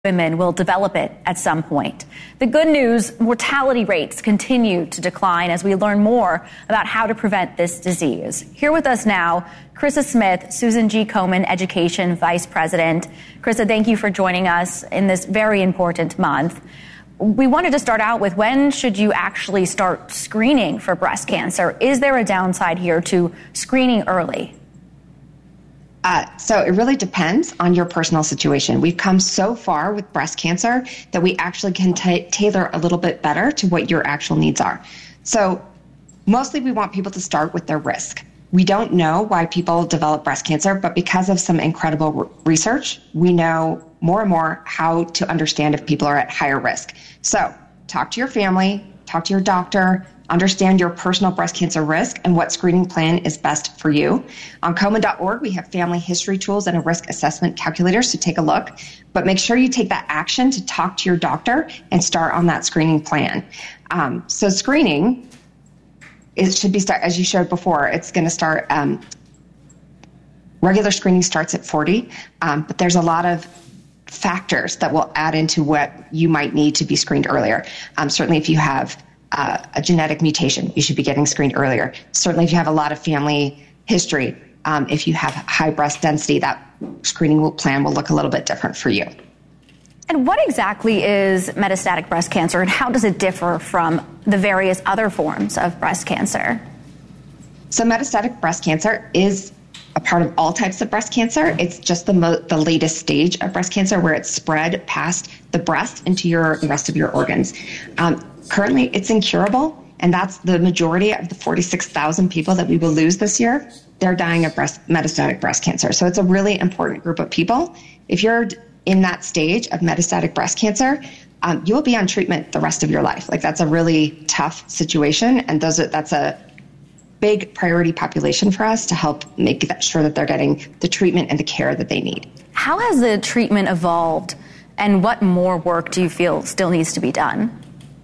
women will develop it at some point. The good news, mortality rates continue to decline as we learn more about how to prevent this disease. Here with us now, Krissa Smith, Susan G. Komen Education Vice President. Krissa, thank you for joining us in this very important month. We wanted to start out with, when should you actually start screening for breast cancer? Is there a downside here to screening early? So it really depends on your personal situation. We've come so far with breast cancer that we actually can tailor a little bit better to what your actual needs are. So mostly we want people to start with their risk. We don't know why people develop breast cancer, but because of some incredible research, we know more and more how to understand if people are at higher risk. So talk to your family, talk to your doctor, understand your personal breast cancer risk and what screening plan is best for you. On Komen.org, we have family history tools and a risk assessment calculator, so take a look. But make sure you take that action to talk to your doctor and start on that screening plan. So screening, it should be as you showed before, it's going to start, regular screening starts at 40, but there's a lot of factors that will add into what you might need to be screened earlier. Certainly if you have a genetic mutation, you should be getting screened earlier. Certainly if you have a lot of family history, if you have high breast density, that screening plan will look a little bit different for you. And what exactly is metastatic breast cancer, and how does it differ from the various other forms of breast cancer? So metastatic breast cancer is a part of all types of breast cancer. It's just the latest stage of breast cancer where it's spread past the breast into the rest of your organs. Currently, it's incurable, and that's the majority of the 46,000 people that we will lose this year. They're dying of metastatic breast cancer. So it's a really important group of people. If you're in that stage of metastatic breast cancer, you'll be on treatment the rest of your life. Like, that's a really tough situation, and that's a big priority population for us to help make sure that they're getting the treatment and the care that they need. How has the treatment evolved, and what more work do you feel still needs to be done?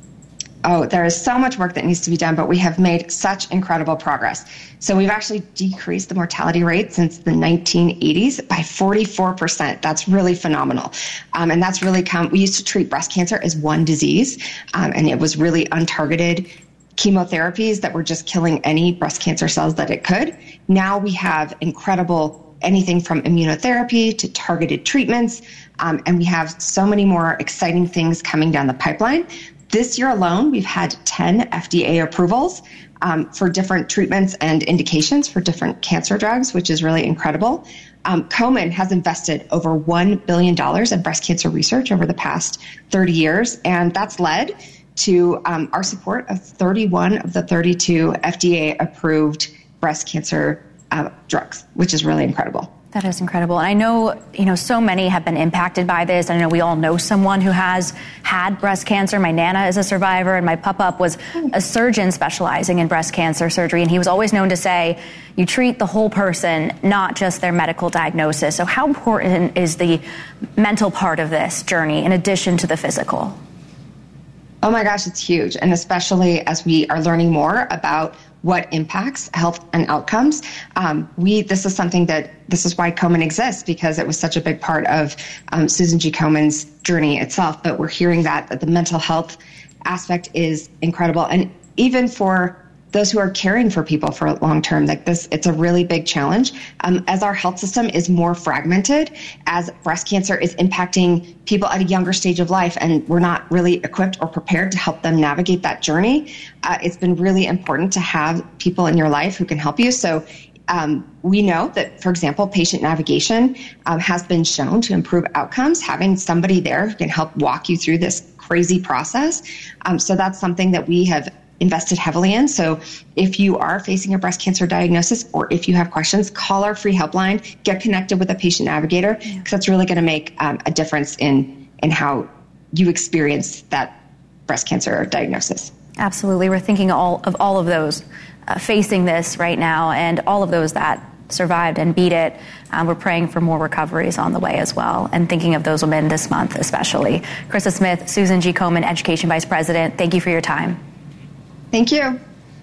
Oh, there is so much work that needs to be done, but we have made such incredible progress. So we've actually decreased the mortality rate since the 1980s by 44%. That's really phenomenal. And that's really we used to treat breast cancer as one disease, and it was really untargeted chemotherapies that were just killing any breast cancer cells that it could. Now we have incredible anything from immunotherapy to targeted treatments, and we have so many more exciting things coming down the pipeline. This year alone, we've had 10 FDA approvals for different treatments and indications for different cancer drugs, which is really incredible. Komen has invested over $1 billion in breast cancer research over the past 30 years, and that's led to our support of 31 of the 32 FDA-approved breast cancer drugs, which is really incredible. That is incredible. And I know, so many have been impacted by this. I know we all know someone who has had breast cancer. My Nana is a survivor, and my pop-up was a surgeon specializing in breast cancer surgery. And he was always known to say, you treat the whole person, not just their medical diagnosis. So how important is the mental part of this journey in addition to the physical? Oh my gosh, it's huge. And especially as we are learning more about what impacts health and outcomes. This is why Komen exists, because it was such a big part of Susan G. Komen's journey itself. But we're hearing that the mental health aspect is incredible. And even for those who are caring for people for long term, it's a really big challenge. As our health system is more fragmented, as breast cancer is impacting people at a younger stage of life, and we're not really equipped or prepared to help them navigate that journey, it's been really important to have people in your life who can help you. So we know that, for example, patient navigation has been shown to improve outcomes, having somebody there who can help walk you through this crazy process. So that's something that we have invested heavily in. So if you are facing a breast cancer diagnosis, or if you have questions, call our free helpline, get connected with a patient navigator, because that's really going to make a difference in how you experience that breast cancer diagnosis. Absolutely. We're thinking of all of those facing this right now, and all of those that survived and beat it. We're praying for more recoveries on the way as well, and thinking of those women this month especially. Krissa Smith, Susan G. Komen Education Vice President, thank you for your time. Thank you.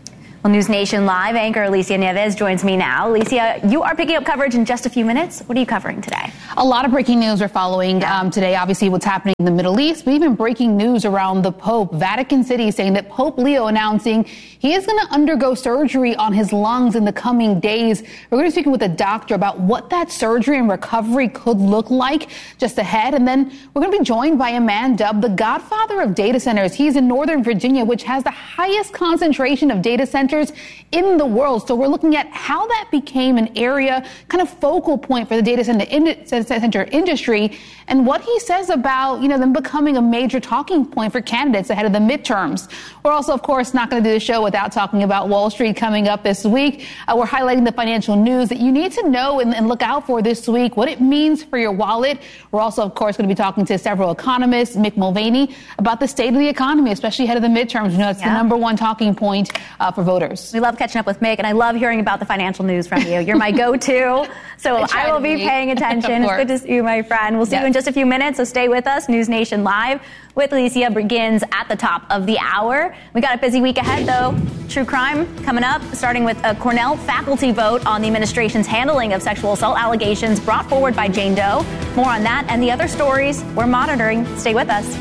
Well, News Nation Live anchor Alicia Nieves joins me now. Alicia, you are picking up coverage in just a few minutes. What are you covering today? A lot of breaking news we're following today. Obviously, what's happening in the Middle East, but even breaking news around the Pope. Vatican City saying that Pope Leo announcing he is going to undergo surgery on his lungs in the coming days. We're going to be speaking with a doctor about what that surgery and recovery could look like just ahead. And then we're going to be joined by a man dubbed the godfather of data centers. He's in Northern Virginia, which has the highest concentration of data centers in the world. So we're looking at how that became an area, kind of focal point for the data center industry, and what he says about, them becoming a major talking point for candidates ahead of the midterms. We're also, of course, not going to do the show without talking about Wall Street coming up this week. We're highlighting the financial news that you need to know and look out for this week, what it means for your wallet. We're also, of course, going to be talking to several economists, Mick Mulvaney, about the state of the economy, especially ahead of the midterms. It's the number one talking point for voters. We love catching up with Mick, and I love hearing about the financial news from you. You're my go-to, so I will be paying attention. It's good to see you, my friend. We'll see you in just a few minutes, so stay with us. News Nation Live with Alicia begins at the top of the hour. We got a busy week ahead, though. True crime coming up, starting with a Cornell faculty vote on the administration's handling of sexual assault allegations brought forward by Jane Doe. More on that and the other stories we're monitoring. Stay with us.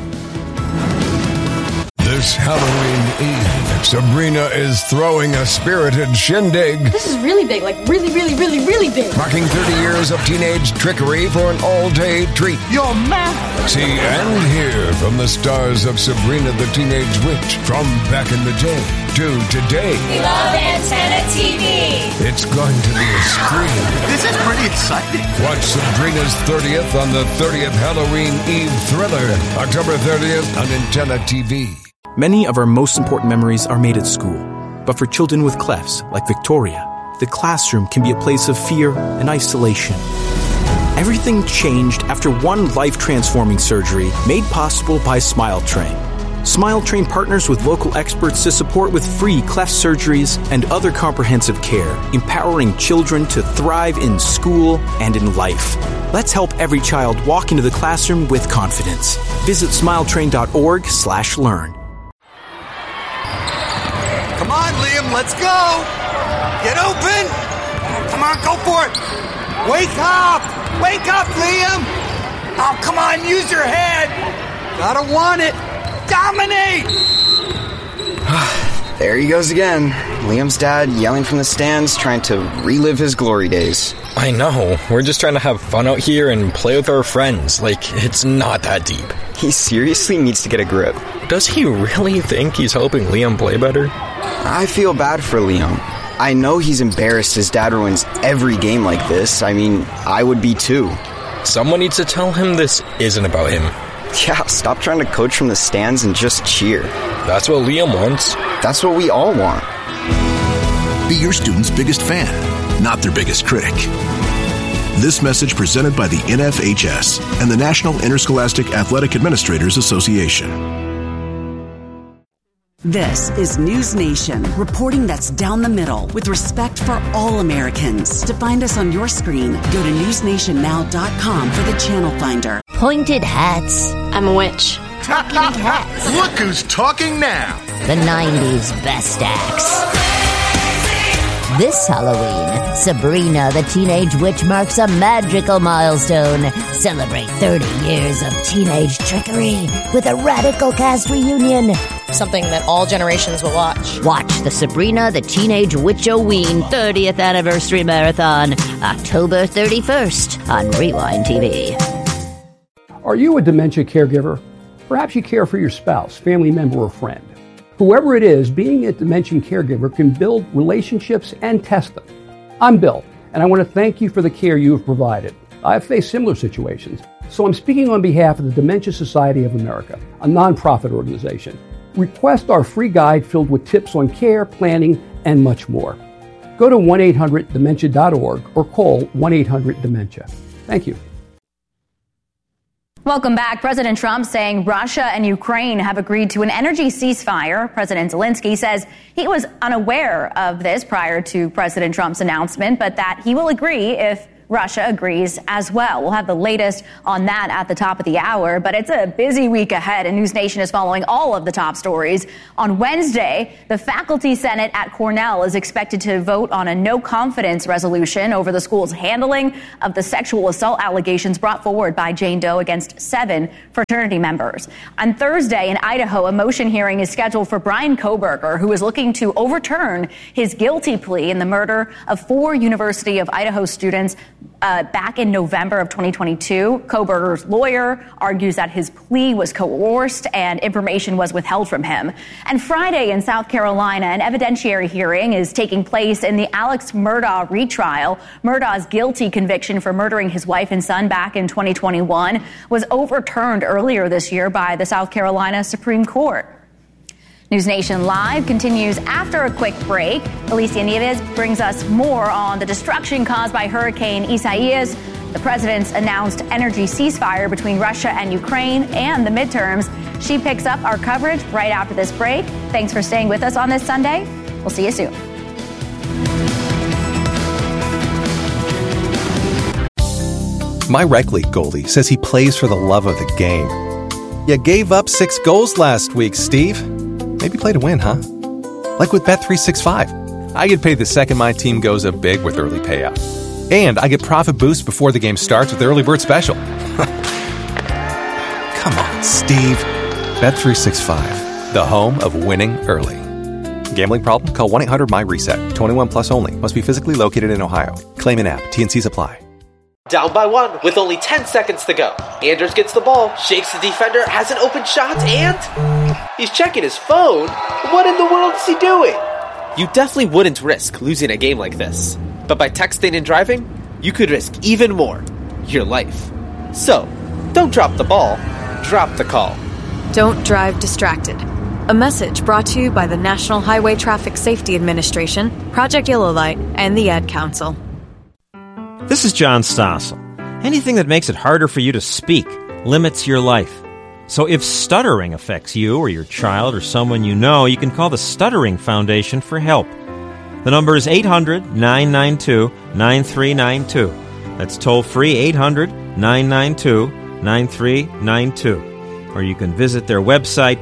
This Halloween Eve, Sabrina is throwing a spirited shindig. This is really big, like really, really, really, really big. Marking 30 years of teenage trickery for an all-day treat. You're mad. See and hear from the stars of Sabrina the Teenage Witch from back in the day to today. We love Antenna TV. It's going to be a scream. This is pretty exciting. Watch Sabrina's 30th on the 30th Halloween Eve thriller, October 30th on Antenna TV. Many of our most important memories are made at school. But for children with clefs, like Victoria, the classroom can be a place of fear and isolation. Everything changed after one life-transforming surgery made possible by SmileTrain. SmileTrain partners with local experts to support with free cleft surgeries and other comprehensive care, empowering children to thrive in school and in life. Let's help every child walk into the classroom with confidence. Visit smiletrain.org/learn. Come on, Liam, let's go. Get open. Come on, go for it. Wake up. Wake up, Liam. Oh, come on, use your head. Gotta want it. Dominate. There he goes again. Liam's dad yelling from the stands, trying to relive his glory days. I know. We're just trying to have fun out here and play with our friends. It's not that deep. He seriously needs to get a grip. Does he really think he's helping Liam play better? I feel bad for Liam. I know he's embarrassed his dad ruins every game like this. I mean, I would be too. Someone needs to tell him this isn't about him. Yeah, stop trying to coach from the stands and just cheer. That's what Liam wants. That's what we all want. Be your student's biggest fan, not their biggest critic. This message presented by the NFHS and the National Interscholastic Athletic Administrators Association. This is News Nation, reporting that's down the middle with respect for all Americans. To find us on your screen, go to newsnationnow.com for the channel finder. Pointed hats. I'm a witch. Talking hats. Look who's talking now. The 90s best acts. This Halloween, Sabrina the Teenage Witch marks a magical milestone. Celebrate 30 years of teenage trickery with a radical cast reunion. Something that all generations will watch. Watch the Sabrina the Teenage Witch-O-Ween 30th Anniversary Marathon, October 31st on Rewind TV. Are you a dementia caregiver? Perhaps you care for your spouse, family member, or friend. Whoever it is, being a dementia caregiver can build relationships and test them. I'm Bill, and I want to thank you for the care you have provided. I've faced similar situations, so I'm speaking on behalf of the Dementia Society of America, a nonprofit organization. Request our free guide filled with tips on care, planning, and much more. Go to 1-800-DEMENTIA.org or call 1-800-DEMENTIA. Thank you. Welcome back. President Trump saying Russia and Ukraine have agreed to an energy ceasefire. President Zelensky says he was unaware of this prior to President Trump's announcement, but that he will agree if Russia agrees as well. We'll have the latest on that at the top of the hour, but it's a busy week ahead, and News Nation is following all of the top stories. On Wednesday, the Faculty Senate at Cornell is expected to vote on a no-confidence resolution over the school's handling of the sexual assault allegations brought forward by Jane Doe against 7 fraternity members. On Thursday in Idaho, a motion hearing is scheduled for Bryan Kohberger, who is looking to overturn his guilty plea in the murder of 4 University of Idaho students back in November of 2022. Kohberger's lawyer argues that his plea was coerced and information was withheld from him. And Friday in South Carolina, an evidentiary hearing is taking place in the Alex Murdaugh retrial. Murdaugh's guilty conviction for murdering his wife and son back in 2021 was overturned earlier this year by the South Carolina Supreme Court. News Nation Live continues after a quick break. Alicia Nieves brings us more on the destruction caused by Hurricane Isaias, the president's announced energy ceasefire between Russia and Ukraine, and the midterms. She picks up our coverage right after this break. Thanks for staying with us on this Sunday. We'll see you soon. My rec league goalie says he plays for the love of the game. You gave up 6 goals last week, Steve. Maybe play to win, huh? Like with Bet365. I get paid the second my team goes up big with early payout. And I get profit boosts before the game starts with the early bird special. Come on, Steve. Bet365, the home of winning early. Gambling problem? Call 1-800-MY-RESET. 21 plus only. Must be physically located in Ohio. Claim in app. T&Cs apply. Down by 1 with only 10 seconds to go. Anders gets the ball, shakes the defender, has an open shot, and he's checking his phone. What in the world is he doing? You definitely wouldn't risk losing a game like this. But by texting and driving, you could risk even more. Your life. So, don't drop the ball, drop the call. Don't drive distracted. A message brought to you by the National Highway Traffic Safety Administration, Project Yellow Light, and the Ad Council. This is John Stossel. Anything that makes it harder for you to speak limits your life. So if stuttering affects you or your child or someone you know, you can call the Stuttering Foundation for help. The number is 800-992-9392. That's toll-free 800-992-9392. Or you can visit their website,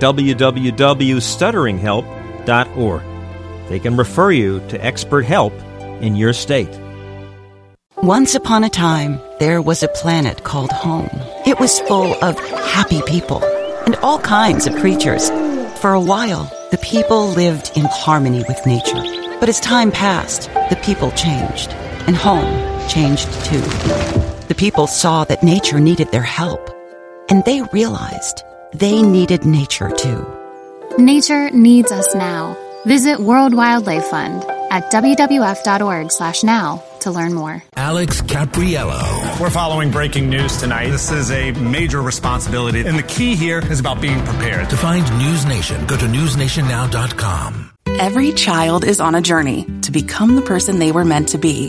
www.stutteringhelp.org. They can refer you to expert help in your state. Once upon a time, there was a planet called home. It was full of happy people and all kinds of creatures. For a while, the people lived in harmony with nature. But as time passed, the people changed, and home changed too. The people saw that nature needed their help, and they realized they needed nature too. Nature needs us now. Visit World Wildlife Fund at wwf.org/now to learn more. Alex Capriello. We're following breaking news tonight. This is a major responsibility, and the key here is about being prepared. To find News Nation, go to newsnationnow.com. Every child is on a journey to become the person they were meant to be.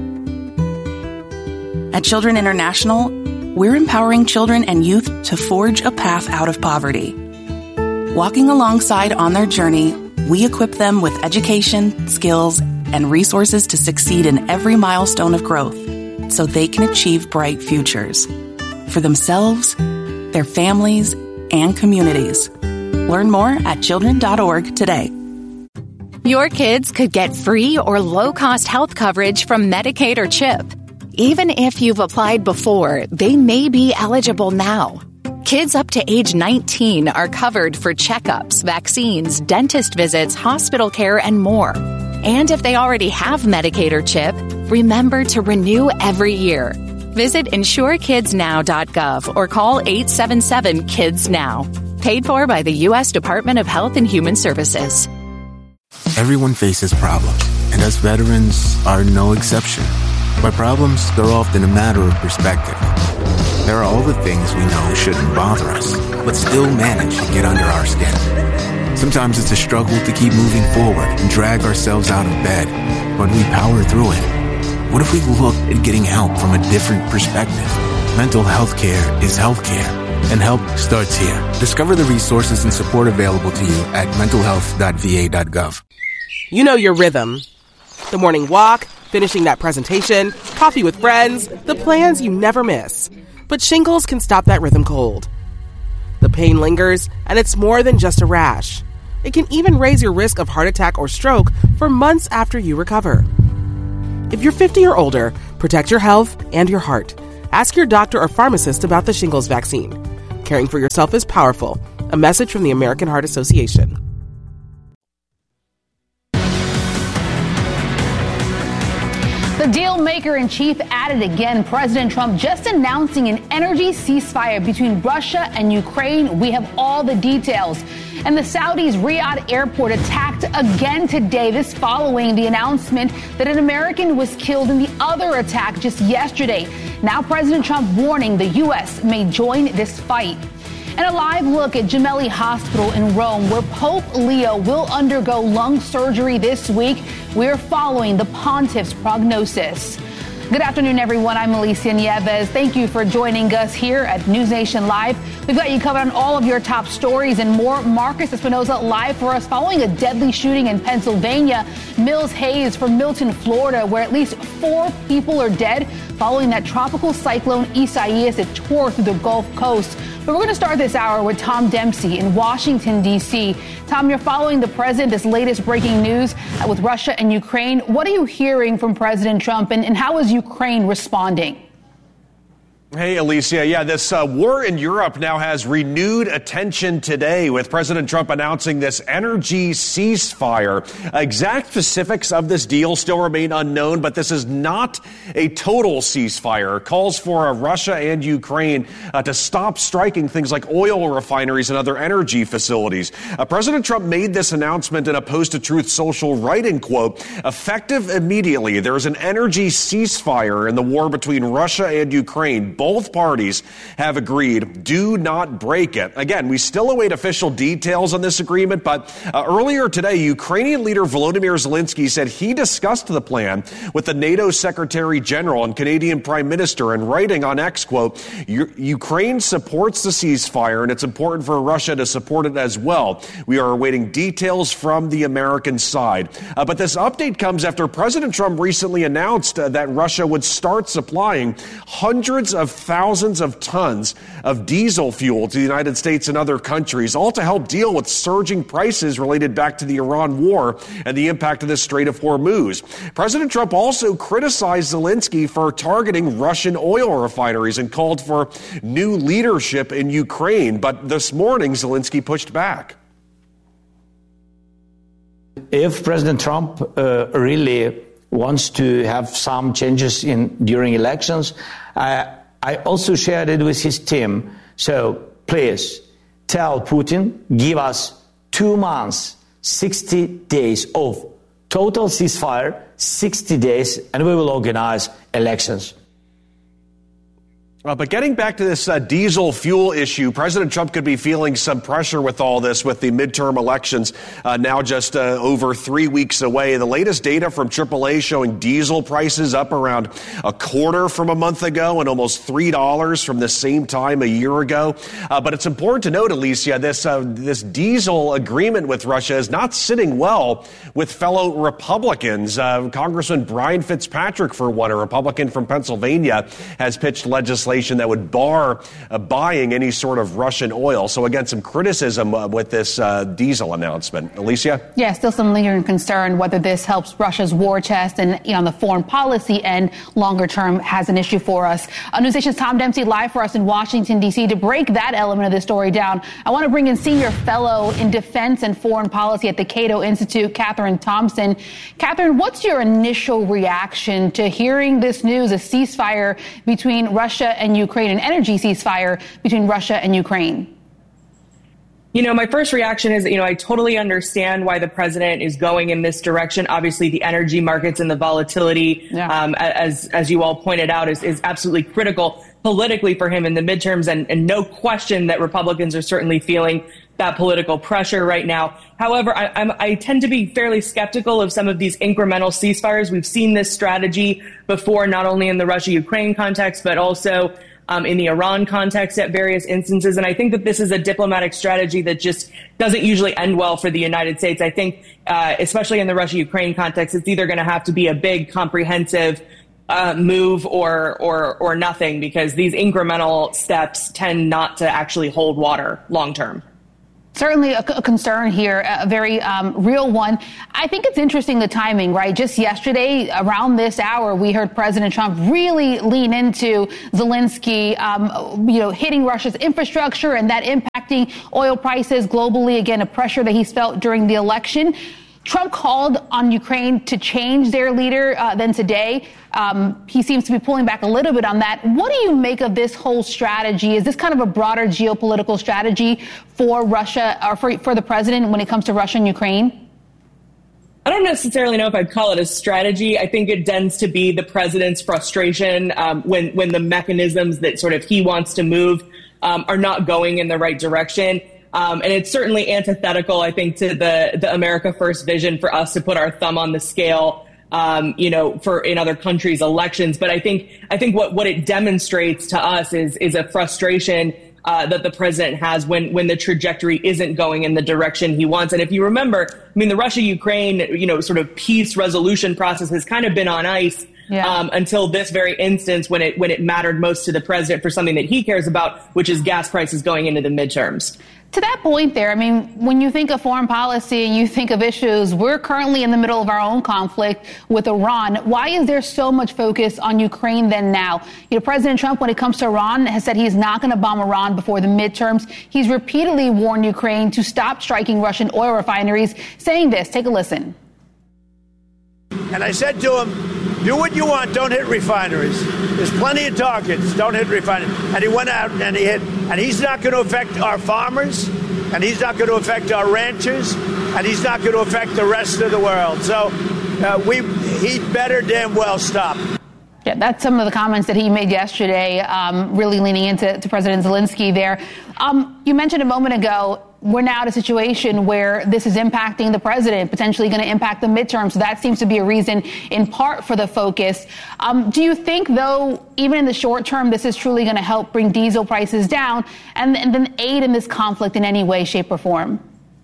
At Children International, we're empowering children and youth to forge a path out of poverty. Walking alongside on their journey, we equip them with education, skills, and resources to succeed in every milestone of growth so they can achieve bright futures for themselves, their families, and communities. Learn more at children.org today. Your kids could get free or low-cost health coverage from Medicaid or CHIP. Even if you've applied before, they may be eligible now. Kids up to age 19 are covered for checkups, vaccines, dentist visits, hospital care, and more. And if they already have Medicaid or CHIP, remember to renew every year. Visit InsureKidsNow.gov or call 877-KIDS-NOW. Paid for by the U.S. Department of Health and Human Services. Everyone faces problems, and us veterans are no exception. But problems, they're often a matter of perspective. There are all the things we know shouldn't bother us, but still manage to get under our skin. Sometimes it's a struggle to keep moving forward and drag ourselves out of bed, but we power through it. What if we looked at getting help from a different perspective? Mental health care is healthcare, and help starts here. Discover the resources and support available to you at mentalhealth.va.gov. You know your rhythm. The morning walk, finishing that presentation, coffee with friends, the plans you never miss. But shingles can stop that rhythm cold. The pain lingers, and it's more than just a rash. It can even raise your risk of heart attack or stroke for months after you recover. If you're 50 or older, protect your health and your heart. Ask your doctor or pharmacist about the shingles vaccine. Caring for yourself is powerful. A message from the American Heart Association. The deal maker in chief at it again. President Trump just announcing an energy ceasefire between Russia and Ukraine. We have all the details. And the Saudis' Riyadh airport attacked again today. This following the announcement that an American was killed in the other attack just yesterday. Now President Trump warning the U.S. may join this fight. And a live look at Gemelli Hospital in Rome, where Pope Leo will undergo lung surgery this week. We're following the pontiff's prognosis. Good afternoon, everyone. I'm Alicia Nieves. Thank you for joining us here at News Nation Live. We've got you covered on all of your top stories and more. Marcus Espinoza live for us following a deadly shooting in Pennsylvania. Mills Hayes from Milton, Florida, where at least 4 people are dead following that tropical cyclone Isaias that tore through the Gulf Coast. But we're going to start this hour with Tom Dempsey in Washington, D.C. Tom, you're following the president's latest breaking news with Russia and Ukraine. What are you hearing from President Trump, and how is Ukraine responding? Hey, Alicia. Yeah, this war in Europe now has renewed attention today, with President Trump announcing this energy ceasefire. Exact specifics of this deal still remain unknown, but this is not a total ceasefire. It calls for Russia and Ukraine to stop striking things like oil refineries and other energy facilities. President Trump made this announcement in a post to Truth Social, writing, quote, "Effective immediately, there is an energy ceasefire in the war between Russia and Ukraine. Both parties have agreed, do not break it." Again, we still await official details on this agreement, but earlier today, Ukrainian leader Volodymyr Zelensky said he discussed the plan with the NATO Secretary General and Canadian Prime Minister, and writing on X, quote, "Ukraine supports the ceasefire, and it's important for Russia to support it as well. We are awaiting details from the American side." But this update comes after President Trump recently announced that Russia would start supplying hundreds of thousands of tons of diesel fuel to the United States and other countries, all to help deal with surging prices related back to the Iran war and the impact of the Strait of Hormuz. President Trump also criticized Zelensky for targeting Russian oil refineries and called for new leadership in Ukraine. But this morning, Zelensky pushed back. If President Trump really wants to have some changes during elections, I also shared it with his team. So please tell Putin, give us 2 months, 60 days of total ceasefire, 60 days, and we will organize elections. But getting back to this diesel fuel issue, President Trump could be feeling some pressure with all this, with the midterm elections now just over 3 weeks away. The latest data from AAA showing diesel prices up around a quarter from a month ago and almost $3 from the same time a year ago. But it's important to note, Alicia, this diesel agreement with Russia is not sitting well with fellow Republicans. Congressman Brian Fitzpatrick, for one, a Republican from Pennsylvania, has pitched legislation that would bar buying any sort of Russian oil. So again, some criticism with this diesel announcement. Alicia? Yeah, still some lingering concern whether this helps Russia's war chest and on the foreign policy end longer term has an issue for us. News Nation's Tom Dempsey live for us in Washington, D.C. To break that element of the story down, I want to bring in senior fellow in defense and foreign policy at the Cato Institute, Catherine Thompson. Catherine, what's your initial reaction to hearing this news, a ceasefire between Russia and Ukraine, an energy ceasefire between Russia and Ukraine? My first reaction is, I totally understand why the president is going in this direction. Obviously, the energy markets and the volatility, as you all pointed out, is absolutely critical politically for him in the midterms. And no question that Republicans are certainly feeling that political pressure right now. However, I tend to be fairly skeptical of some of these incremental ceasefires. We've seen this strategy before, not only in the Russia-Ukraine context, but also in the Iran context at various instances. And I think that this is a diplomatic strategy that just doesn't usually end well for the United States. I think, especially in the Russia-Ukraine context, it's either going to have to be a big, comprehensive move or nothing, because these incremental steps tend not to actually hold water long term. Certainly a concern here, a very real one. I think it's interesting, the timing, right? Just yesterday, around this hour, we heard President Trump really lean into Zelensky, hitting Russia's infrastructure and that impacting oil prices globally. Again, a pressure that he's felt during the election. Trump called on Ukraine to change their leader. Then today, he seems to be pulling back a little bit on that. What do you make of this whole strategy? Is this kind of a broader geopolitical strategy for Russia, or for the president when it comes to Russia and Ukraine? I don't necessarily know if I'd call it a strategy. I think it tends to be the president's frustration when the mechanisms that sort of he wants to move are not going in the right direction. And it's certainly antithetical, I think, to the America First vision for us to put our thumb on the scale, for in other countries' elections. But I think what it demonstrates to us is a frustration that the president has when the trajectory isn't going in the direction he wants. And if you remember, the Russia-Ukraine, sort of peace resolution process has kind of been on ice. Yeah. Until this very instance, when it mattered most to the president for something that he cares about, which is gas prices going into the midterms. To that point there, when you think of foreign policy and you think of issues, we're currently in the middle of our own conflict with Iran. Why is there so much focus on Ukraine then now? President Trump, when it comes to Iran, has said he's not going to bomb Iran before the midterms. He's repeatedly warned Ukraine to stop striking Russian oil refineries, saying this. Take a listen. And I said to him, do what you want, don't hit refineries. There's plenty of targets, don't hit refineries. And he went out and he hit, and he's not going to affect our farmers, and he's not going to affect our ranchers, and he's not going to affect the rest of the world. So he'd better damn well stop. Yeah, that's some of the comments that he made yesterday, really leaning into President Zelensky there. You mentioned a moment ago, we're now at a situation where this is impacting the president, potentially going to impact the midterm. So that seems to be a reason in part for the focus. Do you think, though, even in the short term, this is truly going to help bring diesel prices down and then aid in this conflict in any way, shape or form?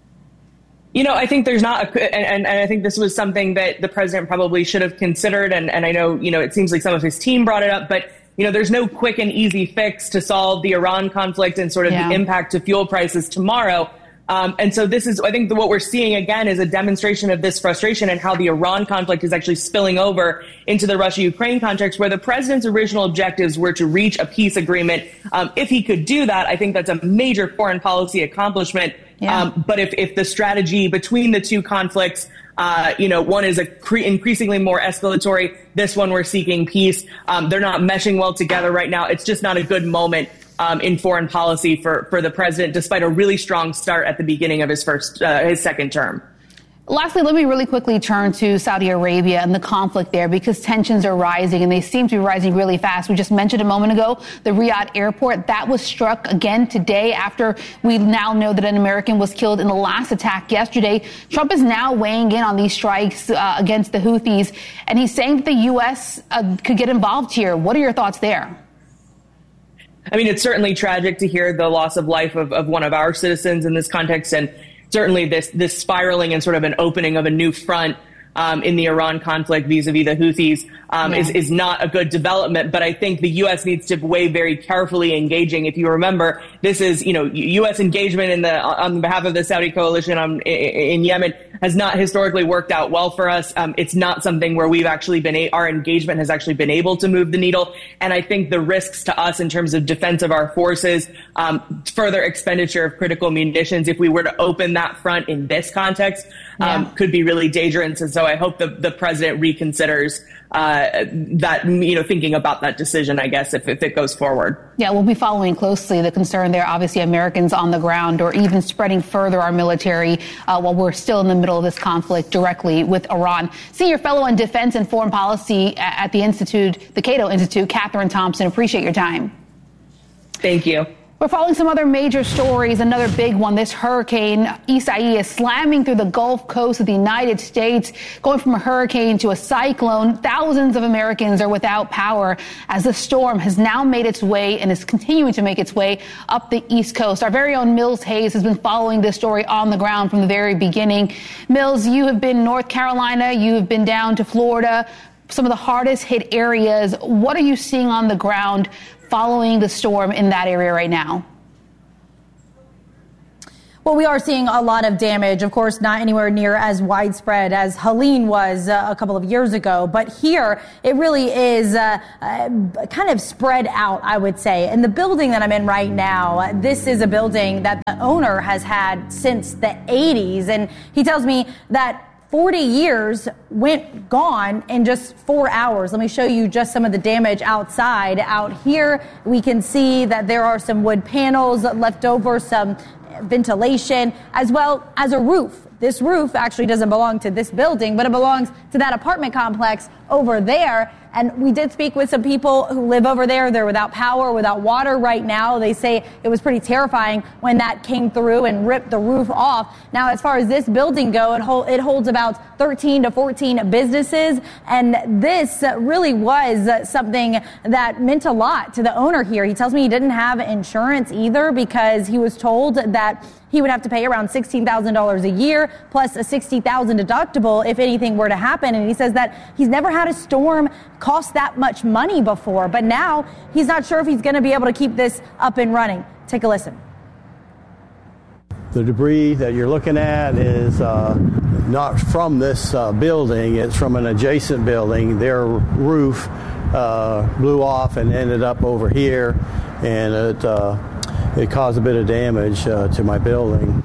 I think there's not, and I think this was something that the president probably should have considered. And I know, it seems like some of his team brought it up, but there's no quick and easy fix to solve the Iran conflict and sort of the impact to fuel prices tomorrow. And so this is, I think what we're seeing again is a demonstration of this frustration and how the Iran conflict is actually spilling over into the Russia-Ukraine context, where the president's original objectives were to reach a peace agreement. If he could do that, I think that's a major foreign policy accomplishment. Yeah. But if the strategy between the two conflicts, one is increasingly more escalatory. This one, we're seeking peace. They're not meshing well together right now. It's just not a good moment in foreign policy for the president, despite a really strong start at the beginning of his second term. Lastly, let me really quickly turn to Saudi Arabia and the conflict there, because tensions are rising and they seem to be rising really fast. We just mentioned a moment ago the Riyadh airport that was struck again today after we now know that an American was killed in the last attack yesterday. Trump is now weighing in on these strikes against the Houthis, and he's saying that the U.S. Could get involved here. What are your thoughts there? It's certainly tragic to hear the loss of life of one of our citizens in this context, and certainly this spiraling and sort of an opening of a new front in the Iran conflict vis-a-vis the Houthis is not a good development. But I think the U.S. needs to weigh very carefully engaging. If you remember, this is, U.S. engagement on behalf of the Saudi coalition in Yemen has not historically worked out well for us. It's not something where our engagement has actually been able to move the needle. And I think the risks to us in terms of defense of our forces, further expenditure of critical munitions, if we were to open that front in this context, could be really dangerous. And so I hope the president reconsiders that, thinking about that decision, I guess, if it goes forward. Yeah, we'll be following closely. The concern there, obviously, Americans on the ground or even spreading further our military while we're still in the middle of this conflict directly with Iran. Senior fellow on defense and foreign policy at the Institute, the Cato Institute, Catherine Thompson, appreciate your time. Thank you. We're following some other major stories. Another big one, this hurricane Isaias slamming through the Gulf Coast of the United States, going from a hurricane to a cyclone. Thousands of Americans are without power as the storm has now made its way and is continuing to make its way up the East Coast. Our very own Mills Hayes has been following this story on the ground from the very beginning. Mills, you have been in North Carolina, you have been down to Florida, some of the hardest hit areas. What are you seeing on the ground following the storm in that area right now? Well, we are seeing a lot of damage, of course, not anywhere near as widespread as Helene was a couple of years ago. But here, it really is kind of spread out, I would say. And the building that I'm in right now, this is a building that the owner has had since the 80s. And he tells me that 40 years went gone in just 4 hours. Let me show you just some of the damage outside. Out here, we can see that there are some wood panels left over, some ventilation, as well as a roof. This roof actually doesn't belong to this building, but it belongs to that apartment complex over there. And we did speak with some people who live over there. They're without power, without water right now. They say it was pretty terrifying when that came through and ripped the roof off. Now, as far as this building goes, it holds about 13 to 14 businesses. And this really was something that meant a lot to the owner here. He tells me he didn't have insurance either because he was told that he would have to pay around $16,000 a year plus a $60,000 deductible if anything were to happen. And he says that he's never had a storm cost that much money before, but now he's not sure if he's going to be able to keep this up and running. Take a listen. The debris that you're looking at is not from this building. It's from an adjacent building. Their roof blew off and ended up over here, and it caused a bit of damage to my building.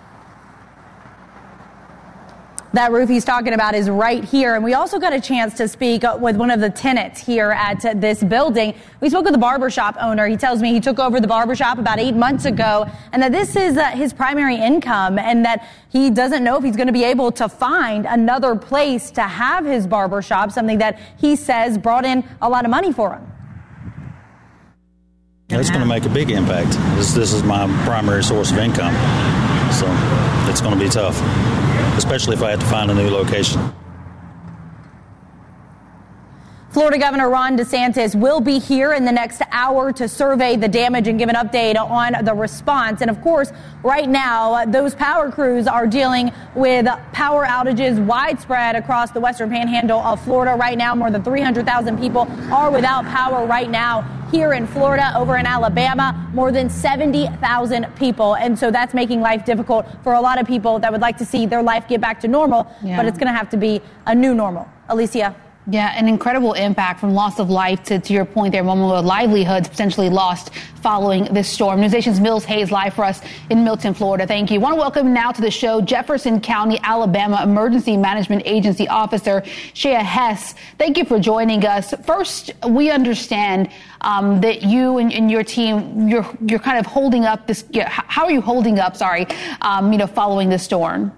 That roof he's talking about is right here. And we also got a chance to speak with one of the tenants here at this building. We spoke with the barbershop owner. He tells me he took over the barbershop about 8 months ago and that this is his primary income and that he doesn't know if he's going to be able to find another place to have his barbershop, something that he says brought in a lot of money for him. It's going to make a big impact. This is my primary source of income, so it's going to be tough, especially if I have to find a new location. Florida Governor Ron DeSantis will be here in the next hour to survey the damage and give an update on the response. And of course, right now, those power crews are dealing with power outages widespread across the western panhandle of Florida. Right now, more than 300,000 people are without power right now here in Florida. Over in Alabama, more than 70,000 people. And so that's making life difficult for a lot of people that would like to see their life get back to normal. But it's going to have to be a new normal. Alicia. Yeah, an incredible impact from loss of life to your point there, moment, livelihoods potentially lost following this storm. NewsNation's Mills Hayes live for us in Milton, Florida. Thank you. I want to welcome now to the show Jefferson County, Alabama Emergency Management Agency Officer Shea Hess. Thank you for joining us. First, we understand that you and your team, you're kind of holding up this. How are you holding up? Following this storm.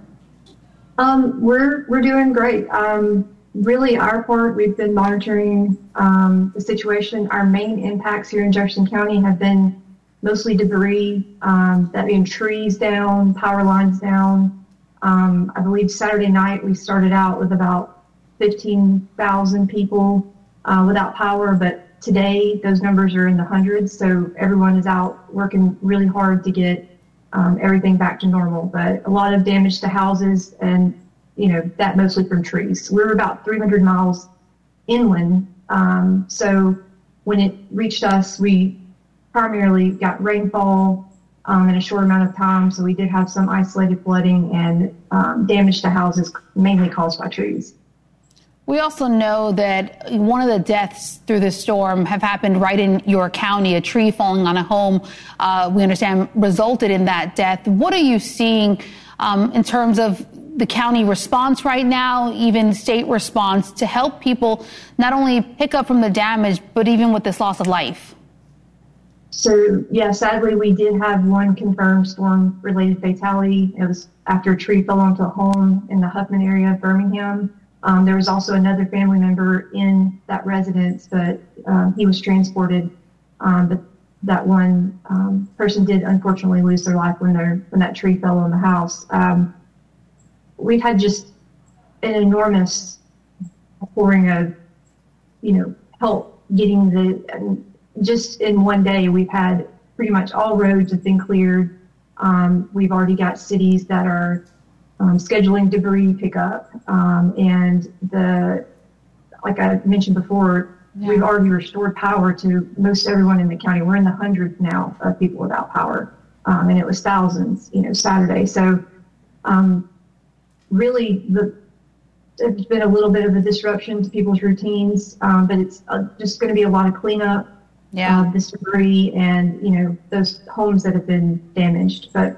We're doing great. Really, our part, we've been monitoring the situation. Our main impacts here in Jefferson County have been mostly debris, that being trees down, power lines down. I believe Saturday night we started out with about 15,000 people without power, but today those numbers are in the hundreds. So everyone is out working really hard to get everything back to normal. But a lot of damage to houses and that mostly from trees. We're about 300 miles inland. So when it reached us, we primarily got rainfall in a short amount of time. So we did have some isolated flooding and damage to houses mainly caused by trees. We also know that one of the deaths through this storm have happened right in your county. A tree falling on a home, we understand, resulted in that death. What are you seeing in terms of the county response right now, even state response, to help people not only pick up from the damage, but even with this loss of life? So, yeah, sadly, we did have one confirmed storm-related fatality. It was after a tree fell onto a home in the Huffman area of Birmingham. There was also another family member in that residence, but he was transported. But that one person did unfortunately lose their life when that tree fell on the house. We've had just an enormous pouring of, help getting just in one day, we've had pretty much all roads have been cleared. We've already got cities that are scheduling debris pickup. And like I mentioned before, we've already restored power to most everyone in the county. We're in the hundreds now of people without power. And it was thousands, Saturday. So really there's been a little bit of a disruption to people's routines, but it's just going to be a lot of cleanup. This debris and those homes that have been damaged, but